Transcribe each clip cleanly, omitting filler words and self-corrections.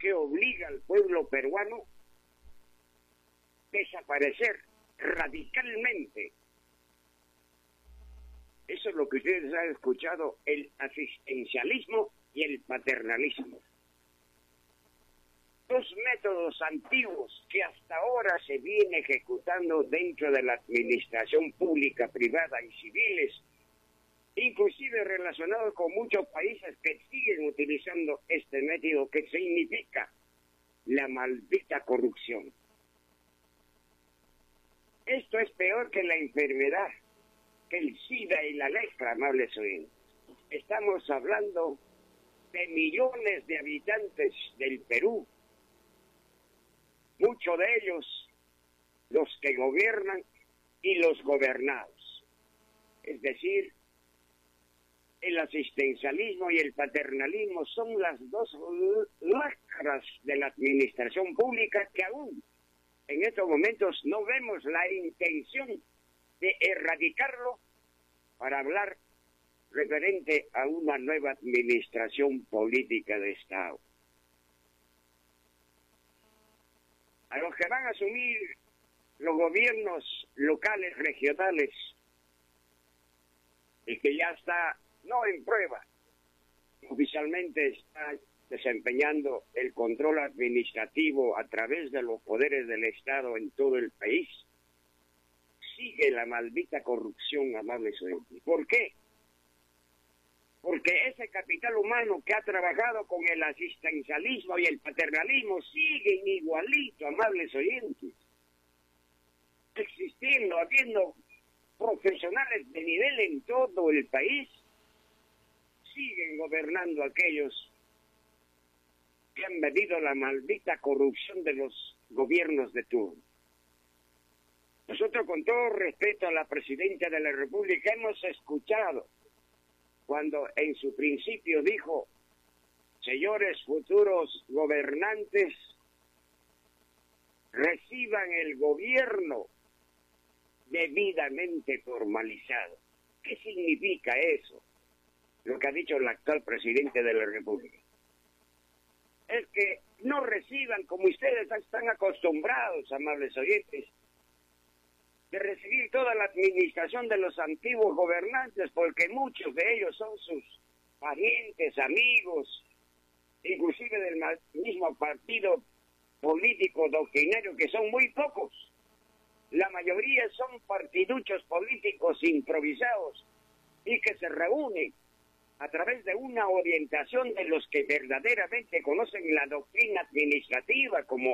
que obliga al pueblo peruano a desaparecer radicalmente. Eso es lo que ustedes han escuchado, el asistencialismo y el paternalismo. Dos métodos antiguos que hasta ahora se viene ejecutando dentro de la administración pública, privada y civiles, inclusive relacionados con muchos países que siguen utilizando este método, que significa la maldita corrupción. Esto es peor que la enfermedad, que el SIDA y la lepra, amables oyentes. Estamos hablando de millones de habitantes del Perú, muchos de ellos los que gobiernan y los gobernados. Es decir, el asistencialismo y el paternalismo son las dos lacras de la administración pública que aún en estos momentos no vemos la intención de erradicarlo para hablar referente a una nueva administración política de Estado. A los que van a asumir los gobiernos locales, regionales, y que ya está, no en prueba, oficialmente está desempeñando el control administrativo a través de los poderes del Estado en todo el país, sigue la maldita corrupción, amables oyentes. ¿Por qué? Porque ese capital humano que ha trabajado con el asistencialismo y el paternalismo siguen igualito, amables oyentes, existiendo, habiendo profesionales de nivel en todo el país, siguen gobernando aquellos que han medido la maldita corrupción de los gobiernos de turno. Nosotros, con todo respeto a la Presidenta de la República, hemos escuchado cuando en su principio dijo: señores futuros gobernantes, reciban el gobierno debidamente formalizado. ¿Qué significa eso? Lo que ha dicho el actual Presidente de la República es que no reciban, como ustedes están acostumbrados, amables oyentes, de recibir toda la administración de los antiguos gobernantes, porque muchos de ellos son sus parientes, amigos, inclusive del mismo partido político doctrinario, que son muy pocos. La mayoría son partiduchos políticos improvisados y que se reúnen a través de una orientación de los que verdaderamente conocen la doctrina administrativa, como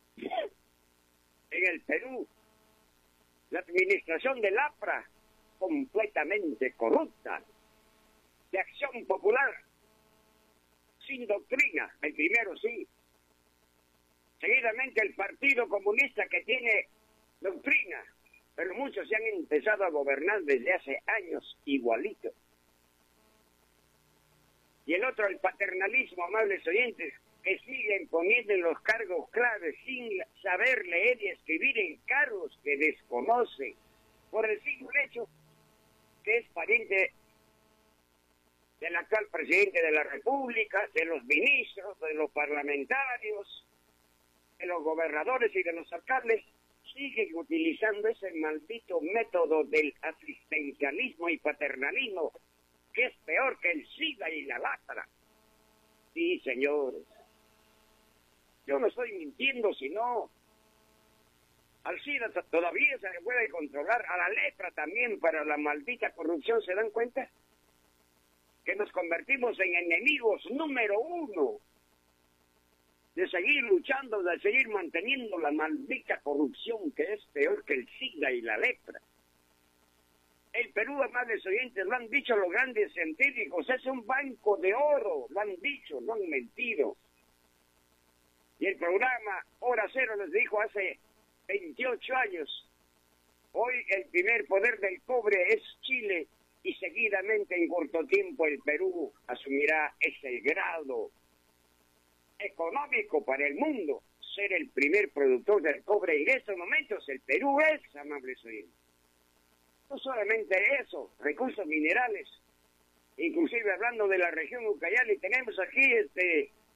en el Perú, la administración del APRA, completamente corrupta, de Acción Popular, sin doctrina, el primero sí. Seguidamente el Partido Comunista, que tiene doctrina, pero muchos se han empezado a gobernar desde hace años igualito. Y el otro, el paternalismo, amables oyentes, que siguen poniendo en los cargos claves sin saber leer y escribir en cargos que desconocen, por el simple hecho que es pariente del actual Presidente de la República, de los ministros, de los parlamentarios, de los gobernadores y de los alcaldes. Siguen utilizando ese maldito método del asistencialismo y paternalismo, que es peor que el SIDA y la lepra. Sí, señores, yo no estoy mintiendo, sino al SIDA todavía se le puede controlar, a la lepra también, para la maldita corrupción. ¿Se dan cuenta? Que nos convertimos en enemigos número uno de seguir luchando, de seguir manteniendo la maldita corrupción, que es peor que el SIDA y la lepra. El Perú, amables oyentes, lo han dicho los grandes científicos, es un banco de oro, lo han dicho, no han mentido. Y el programa Hora Cero les dijo hace 28 años, hoy el primer poder del cobre es Chile, y seguidamente en corto tiempo el Perú asumirá ese grado económico para el mundo, ser el primer productor del cobre. Y en estos momentos el Perú es, amables oyentes. No solamente eso, recursos minerales, inclusive hablando de la región Ucayali, tenemos aquí